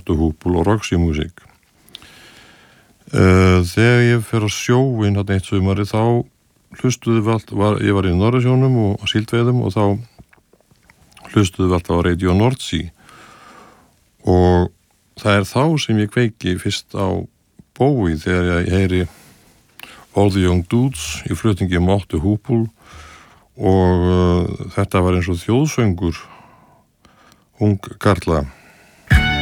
Motto Hoople og Roxy Music. Þegar ég fer á sjóinn þarna eitt sumari þá hlustuðu við allt, ég var í Norðursjónum og síldveiðum og þá hlustuðu við alltaf á Radio Nordsea og það þá sem ég kveiki fyrst á Bowie þegar ég heyri All the Young Dudes í flutningi Motto Hoople og þetta var eins og þjóðsöngur ung karla.